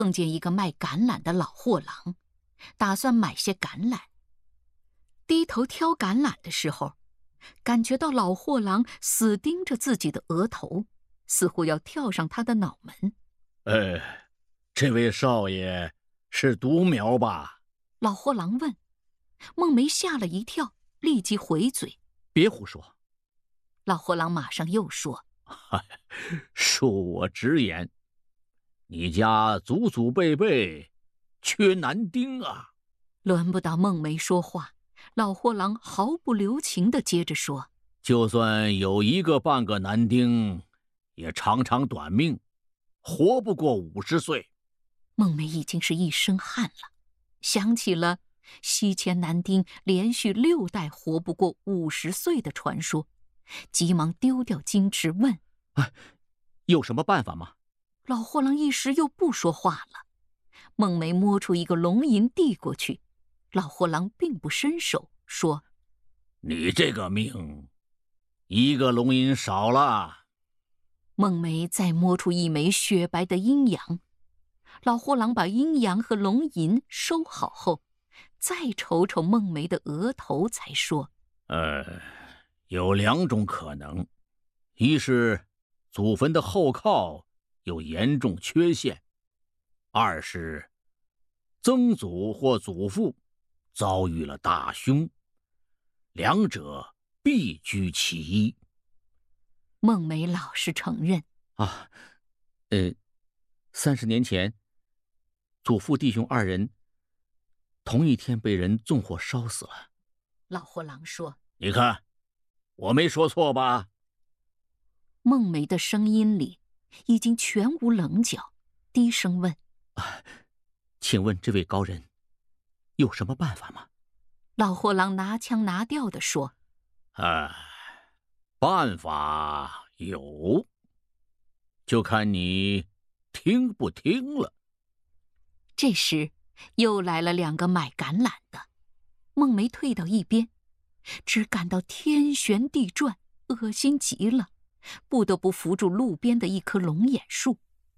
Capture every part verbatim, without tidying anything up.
碰见一个卖橄榄的老货郎，打算买些橄榄。低头挑橄榄的时候，感觉到老货郎死盯着自己的额头，似乎要跳上他的脑门。 哎，这位少爷是独苗吧？ 老货郎问。孟梅吓了一跳，立即回嘴： 别胡说。 老货郎马上又说： 恕我直言，你家祖祖辈辈缺男丁啊。 轮不到孟梅说话，老货郎毫不留情地接着说： 就算有一个半个男丁，也常常短命，活不过五十岁。 孟梅已经是一身汗了，想起了西迁男丁连续六代活不过五十岁的传说，急忙丢掉矜持问： 哎，有什么办法吗？ 老货郎一时又不说话了。孟梅摸出一个龙银递过去，老货郎并不伸手，说： 你这个命，一个龙银少了。 孟梅再摸出一枚雪白的阴阳，老货郎把阴阳和龙银收好后，再瞅瞅孟梅的额头，才说： 呃，有两种可能，一是祖坟的后靠有严重缺陷，二是曾祖或祖父遭遇了大凶，两者必居其一。 孟梅老实承认： 啊，呃，三十年前，祖父弟兄二人同一天被人纵火烧死了。 老货郎说： 你看，我没说错吧？ 孟梅的声音里已经全无棱角，低声问： 啊，请问这位高人有什么办法吗？ 老货郎拿腔拿调地说： 哎，办法有，就看你听不听了。 这时又来了两个买橄榄的，孟梅退到一边，只感到天旋地转，恶心极了，不得不扶住路边的一棵龙眼树。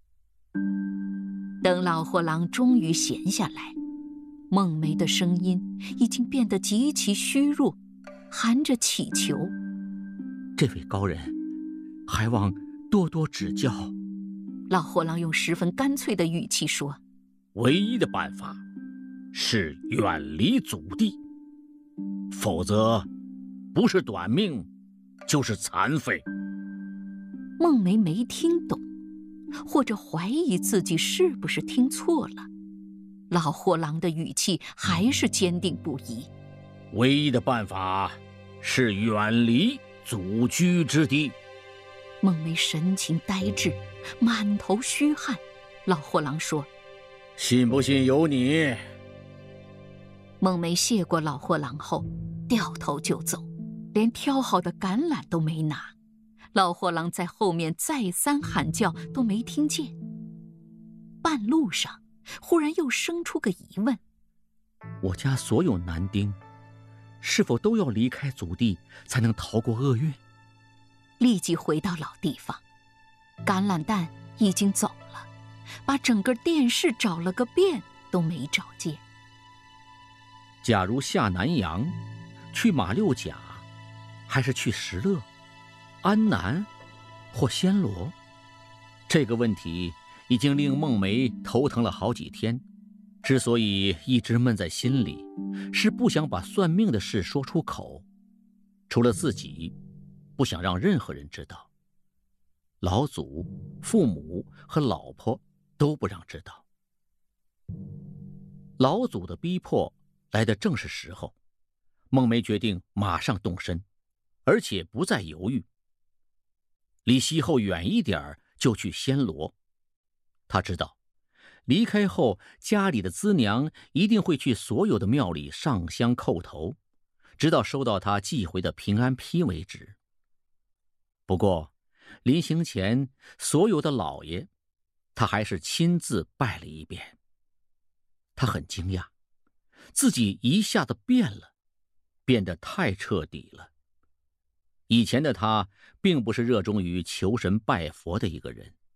等老货郎终于闲下来，孟梅的声音已经变得极其虚弱，含着乞求： 这位高人还望多多指教。 老货郎用十分干脆的语气说： 唯一的办法是远离祖地，否则不是短命就是残废。 孟梅没听懂，或者怀疑自己是不是听错了。老货郎的语气还是坚定不移： 唯一的办法是远离祖居之地。 孟梅神情呆滞，满头虚汗。老货郎说： 信不信由你。 孟梅谢过老货郎后，掉头就走，连挑好的橄榄都没拿。老货郎在后面再三喊叫，都没听见。半路上，忽然又生出个疑问： 我家所有男丁，是否都要离开祖地才能逃过厄运？ 立即回到老地方，橄榄蛋已经走了，把整个电视找了个遍都没找见。 假如下南洋，去马六甲，还是去石勒、安南或暹罗？这个问题已经令孟梅头疼了好几天，之所以一直闷在心里，是不想把算命的事说出口，除了自己，不想让任何人知道。老祖、父母和老婆都不让知道。老祖的逼迫来得正是时候，孟梅决定马上动身，而且不再犹豫。离西后远一点就去暹罗。他知道，离开后家里的资娘一定会去所有的庙里上香叩头，直到收到他寄回的平安批为止。不过，临行前所有的老爷，他还是亲自拜了一遍。他很惊讶，自己一下子变了，变得太彻底了。以前的他并不是热衷于求神拜佛的一个人，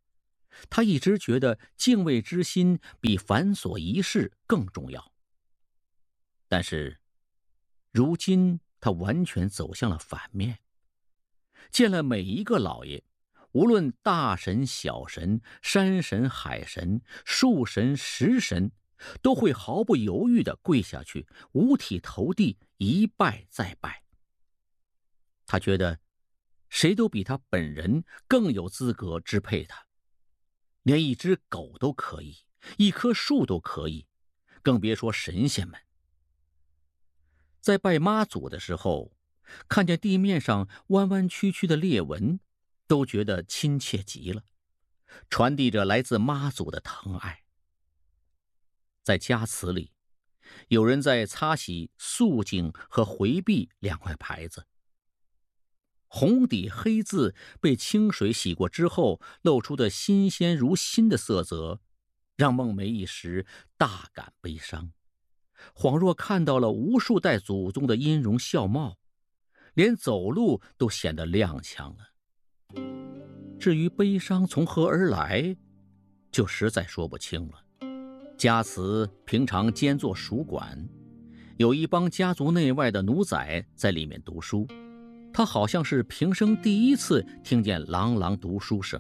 他一直觉得敬畏之心比繁琐仪式更重要。但是，如今他完全走向了反面。见了每一个老爷，无论大神小神、山神海神、树神石神，都会毫不犹豫地跪下去，五体投地，一拜再拜。他觉得谁都比他本人更有资格支配他，连一只狗都可以，一棵树都可以，更别说神仙们。在拜妈祖的时候，看见地面上弯弯曲曲的裂纹，都觉得亲切极了，传递着来自妈祖的疼爱。在家祠里，有人在擦洗肃静和回避两块牌子，红底黑字被清水洗过之后露出的新鲜如新的色泽，让孟梅一时大感悲伤，恍若看到了无数代祖宗的音容笑貌，连走路都显得踉跄了。至于悲伤从何而来，就实在说不清了。家祠平常兼做书馆，有一帮家族内外的奴仔在里面读书，他好像是平生第一次听见朗朗读书声。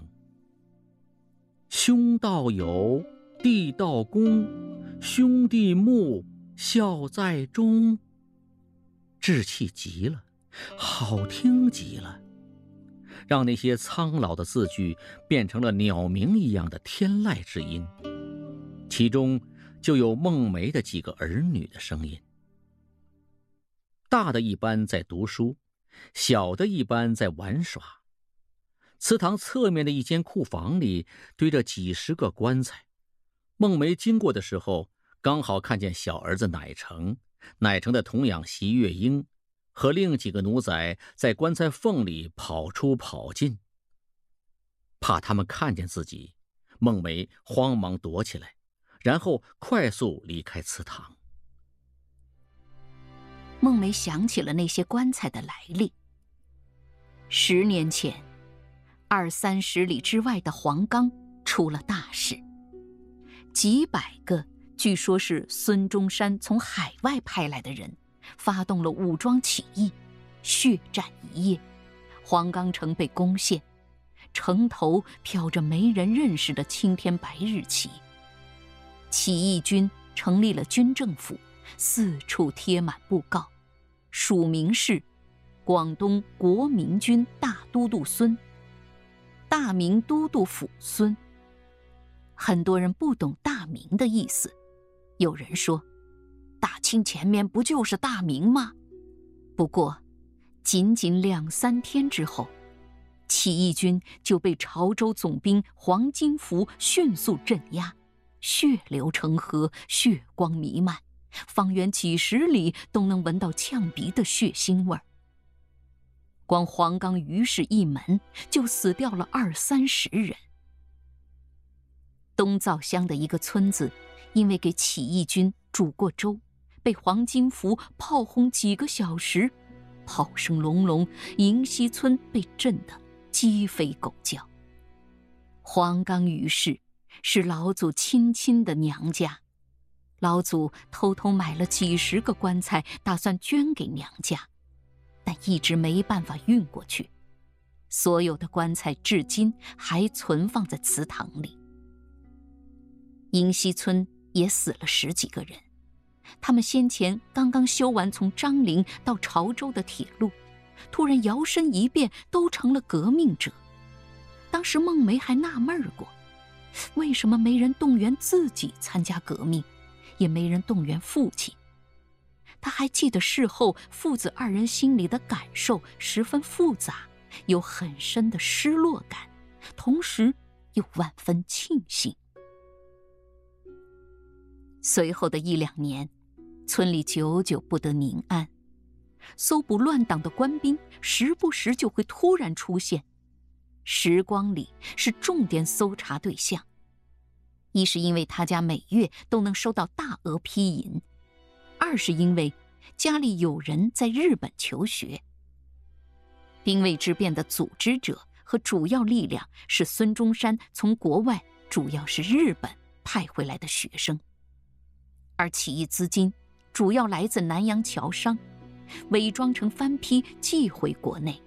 兄道友，弟道恭，兄弟睦，孝在中。志气极了，好听极了，让那些苍老的字句变成了鸟鸣一样的天籁之音，其中就有孟梅的几个儿女的声音。大的一般在读书，小的一般在玩耍。祠堂侧面的一间库房里堆着几十个棺材，孟梅经过的时候，刚好看见小儿子乃成、乃成的童养习月英和另几个奴仔在棺材缝里跑出跑进。怕他们看见自己，孟梅慌忙躲起来，然后快速离开祠堂。 孟梅想起了那些棺材的来历。十年前，二三十里之外的黄冈出了大事，几百个据说是孙中山从海外派来的人，发动了武装起义，血战一夜，黄冈城被攻陷，城头飘着没人认识的青天白日旗。起义军成立了军政府，四处贴满布告，署名是广东国民军大都督孙，大明都督府孙。很多人不懂大明的意思，有人说大清前面不就是大明吗？不过仅仅两三天之后，起义军就被潮州总兵黄金福迅速镇压，血流成河，血光弥漫，方圆几十里都能闻到呛鼻的血腥味儿。光黄冈余氏一门就死掉了二三十人。东灶乡的一个村子，因为给起义军煮过粥，被黄金福炮轰几个小时，炮声隆隆，迎西村被震得鸡飞狗叫。黄冈余氏是老祖亲亲的娘家，老祖偷偷买了几十个棺材，打算捐给娘家，但一直没办法运过去。所有的棺材至今还存放在祠堂里。迎西村也死了十几个人，他们先前刚刚修完从张陵到潮州的铁路，突然摇身一变，都成了革命者。当时孟梅还纳闷过，为什么没人动员自己参加革命，也没人动员父亲。他还记得事后父子二人心里的感受十分复杂，有很深的失落感，同时又万分庆幸。随后的一两年，村里久久不得宁安，搜捕乱党的官兵时不时就会突然出现，时光里是重点搜查对象。一是因为他家每月都能收到大额批银，二是因为家里有人在日本求学。兵卫之变的组织者和主要力量是孙中山从国外，主要是日本派回来的学生，而起义资金主要来自南洋侨商，伪装成番批寄回国内。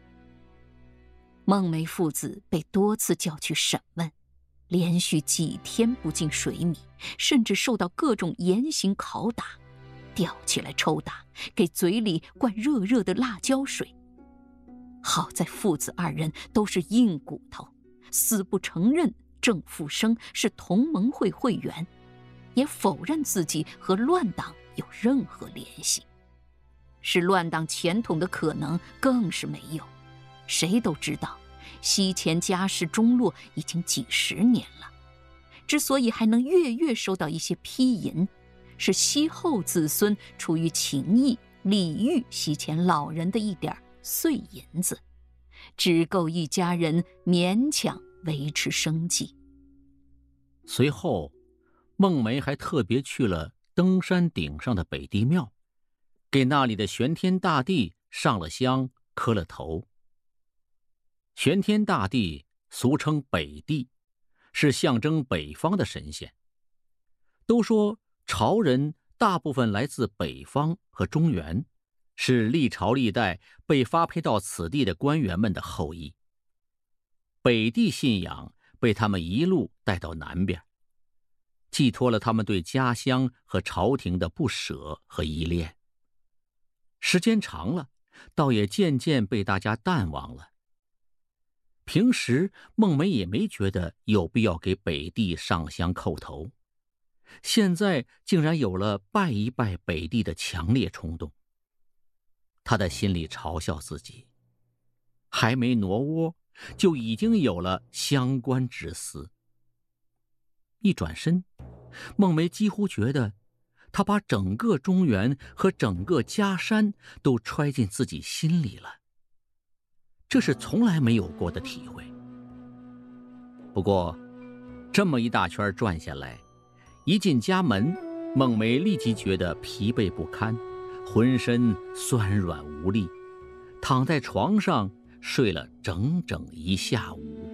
孟梅父子被多次叫去审问，连续几天不进水米，甚至受到各种严刑拷打，吊起来抽打，给嘴里灌热热的辣椒水。好在父子二人都是硬骨头，死不承认郑复生是同盟会会员，也否认自己和乱党有任何联系，是乱党潜统的可能更是没有。谁都知道西前家世中落已经几十年了，之所以还能月月收到一些批银，是西后子孙出于情义礼遇西前老人的一点碎银子，只够一家人勉强维持生计。 随后孟梅还特别去了登山顶上的北帝庙，给那里的玄天大帝上了香，磕了头。玄天大帝俗称北帝，是象征北方的神仙。都说潮人大部分来自北方和中原，是历朝历代被发配到此地的官员们的后裔。北帝信仰被他们一路带到南边，寄托了他们对家乡和朝廷的不舍和依恋。时间长了，倒也渐渐被大家淡忘了。平时孟梅也没觉得有必要给北帝上香叩头，现在竟然有了拜一拜北帝的强烈冲动。他在心里嘲笑自己，还没挪窝，就已经有了相关之思。一转身，孟梅几乎觉得他把整个中原和整个家山都揣进自己心里了，这是从来没有过的体会。不过这么一大圈转下来，一进家门，孟梅立即觉得疲惫不堪，浑身酸软无力，躺在床上睡了整整一下午。